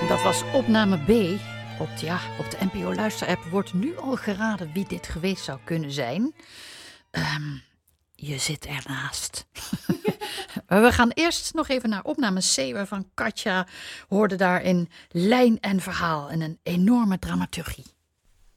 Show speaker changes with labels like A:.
A: Dat was opname B. Op de NPO Luisterapp wordt nu al geraden wie dit geweest zou kunnen zijn. Je zit ernaast. We gaan eerst nog even naar opname C, waarvan Katja hoorde daarin lijn en verhaal en een enorme dramaturgie.